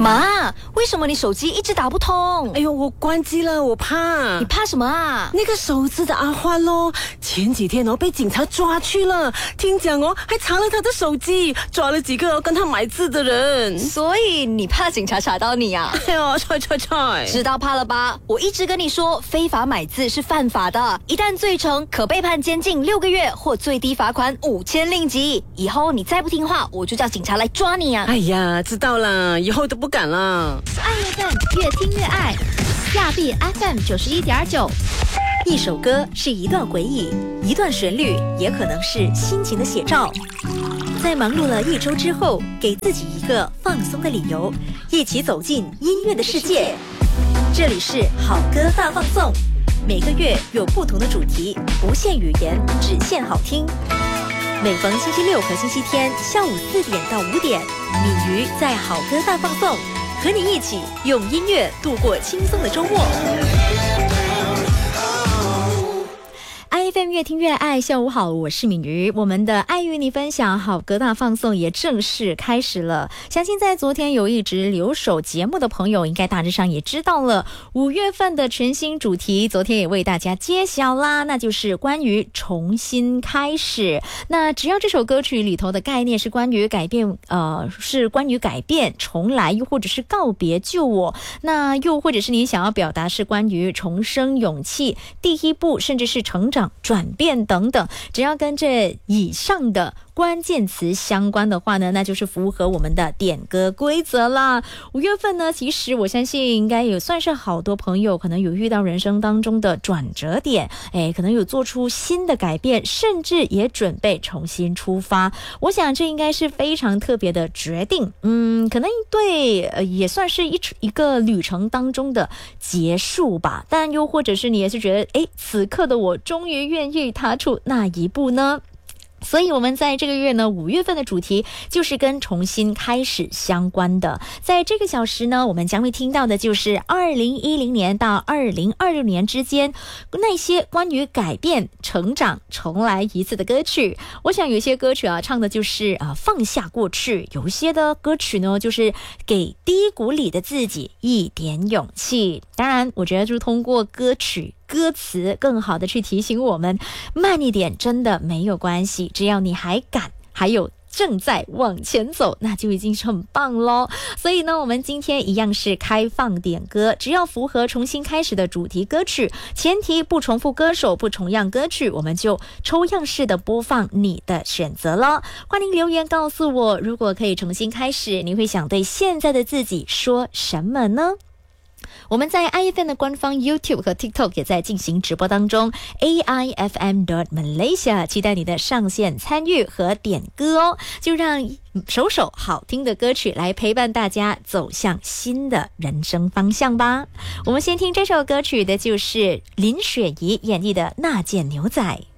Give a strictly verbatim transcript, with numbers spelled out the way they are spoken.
妈，为什么你手机一直打不通？ 哎呦，我关机了，我怕。 你怕什么啊？ 那个手指的阿欢咯，前几天哦被警察抓去了，听讲哦还查了他的手机，抓了几个跟他买字的人。 所以你怕警察查到你啊？ 哎呦，踹踹踹！ 知道怕了吧？我一直跟你说，非法买字是犯法的，一旦罪成，可被判监禁六个月或最低罚款五千令吉。以后你再不听话，我就叫警察来抓你啊！ 哎呀，知道了，以后都不敢了。 爱 F M 越听越爱，下币 F M 九十一点九。 一首歌是一段回忆，一段旋律也可能是心情的写照。在忙碌了一周之后，给自己一个放松的理由，一起走进音乐的世界。这里是好歌大放送，每个月有不同的主题，不限语言，只限好听。每逢星期六和星期天下午四点到五点，敏瑜在好歌大放送，和你一起用音乐度过轻松的周末。I F M 越听越爱，下午好，我是敏瑜。我们的爱与你分享好歌大放送也正式开始了。相信在昨天有一直留守节目的朋友，应该大致上也知道了五月份的全新主题，昨天也为大家揭晓啦，那就是关于重新开始。那只要这首歌曲里头的概念是关于改变，呃，是关于改变、重来，又或者是告别旧我，那又或者是你想要表达是关于重生、勇气、第一步，甚至是成长、转变等等，只要跟这以上的关键词相关的话呢，那就是符合我们的点歌规则啦。五月份呢，其实我相信应该也算是好多朋友可能有遇到人生当中的转折点，哎，可能有做出新的改变，甚至也准备重新出发。我想这应该是非常特别的决定，嗯，可能对、呃、也算是一一个旅程当中的结束吧。但又或者是你也是觉得，哎，此刻的我终于愿意踏出那一步呢？所以我们在这个月呢，五月份的主题就是跟重新开始相关的。在这个小时呢，我们将会听到的就是二零一零年到二零二六年之间那些关于改变、成长、重来一次的歌曲。我想有些歌曲啊，唱的就是啊放下过去；有一些的歌曲呢，就是给低谷里的自己一点勇气。当然，我觉得就通过歌曲歌词更好的去提醒我们慢一点真的没有关系，只要你还敢还有正在往前走，那就已经是很棒咯。所以呢，我们今天一样是开放点歌，只要符合重新开始的主题歌曲，前提不重复歌手，不重样歌曲，我们就抽样式的播放你的选择了。欢迎留言告诉我，如果可以重新开始，你会想对现在的自己说什么呢？我们在 I F M 的官方 YouTube 和 TikTok 也在进行直播当中 A I F M dot Malaysia， 期待你的上线参与和点歌哦，就让首首好听的歌曲来陪伴大家走向新的人生方向吧。我们先听这首歌曲的就是林雪怡演绎的《那件牛仔》。